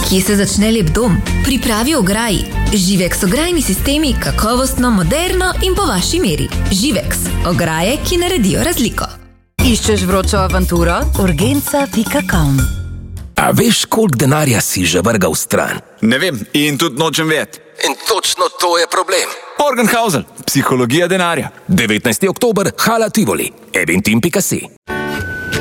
Kje se začne lep dom? Pripravi ograji. Živex ograjni sistemi kakovostno, moderno in po vaši meri. Živex, ograje, ki naredijo razliko. Iščeš vročo avanturo? Urgenca.com. A veš, koliko denarja si že vrgal stran? Ne vem in tudi nočem vedeti. In točno to je problem. Morgenhausen, psihologija denarja. 19. oktober, Hala Tivoli, eventim.si.